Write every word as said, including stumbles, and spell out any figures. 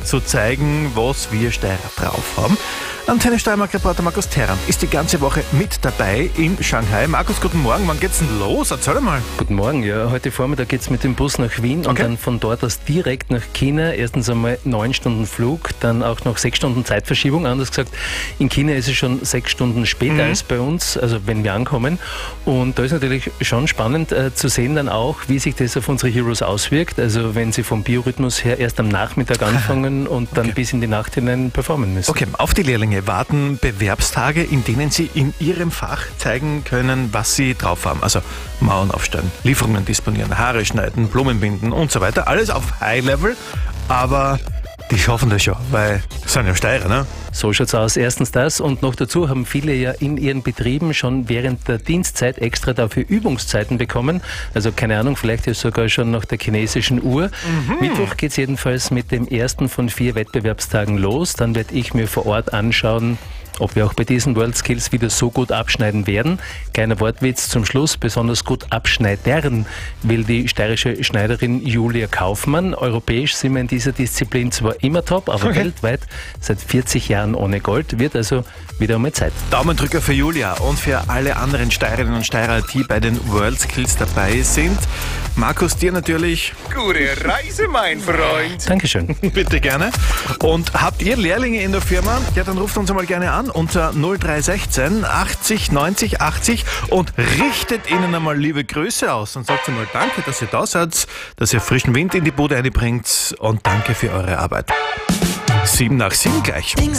zu zeigen, was wir Steirer drauf haben. Antenne Steiermark-Reporter Markus Terrant ist die ganze Woche mit dabei in Shanghai. Markus, guten Morgen. Wann geht's denn los? Erzähl mal. Guten Morgen. Ja, heute Vormittag geht's mit dem Bus nach Wien und Okay. dann von dort aus direkt nach China. Erstens einmal neun Stunden Flug, dann auch noch sechs Stunden Zeitverschiebung. Anders gesagt, in China ist es schon sechs Stunden später Mhm. als bei uns, also wenn wir ankommen. Und da ist natürlich schon spannend äh, zu sehen dann auch, wie sich das auf unsere Heroes auswirkt. Also wenn sie vom Biorhythmus her erst am Nachmittag anfangen und dann Okay. bis in die Nacht hinein performen müssen. Okay, auf die Lehrlinge warten Bewerbstage, in denen sie in ihrem Fach zeigen können, was sie drauf haben. Also Mauern aufstellen, Lieferungen disponieren, Haare schneiden, Blumen binden und so weiter. Alles auf High Level, aber die schaffen das schon, weil das sind ja Steirer, ne? So schaut's aus. Erstens das und noch dazu haben viele ja in ihren Betrieben schon während der Dienstzeit extra dafür Übungszeiten bekommen. Also keine Ahnung, vielleicht ist sogar schon nach der chinesischen Uhr. Mhm. Mittwoch geht's jedenfalls mit dem ersten von vier Wettbewerbstagen los. Dann werde ich mir vor Ort anschauen, ob wir auch bei diesen World Skills wieder so gut abschneiden werden. Kleiner Wortwitz zum Schluss, besonders gut abschneidern will die steirische Schneiderin Julia Kaufmann. Europäisch sind wir in dieser Disziplin zwar immer top, aber Okay. weltweit seit vierzig Jahren ohne Gold. Wird also wieder einmal Zeit. Daumendrücker für Julia und für alle anderen Steirerinnen und Steirer, die bei den World Skills dabei sind. Markus, dir natürlich Gute Reise, mein Freund. Dankeschön. bitte gerne. Und habt ihr Lehrlinge in der Firma? Ja, dann ruft uns einmal gerne an unter null drei eins sechs achtzig neunzig achtzig und richtet ihnen einmal liebe Grüße aus und sagt einmal danke, dass ihr da seid, dass ihr frischen Wind in die Bude einbringt und danke für eure Arbeit. Sieben nach sieben gleich.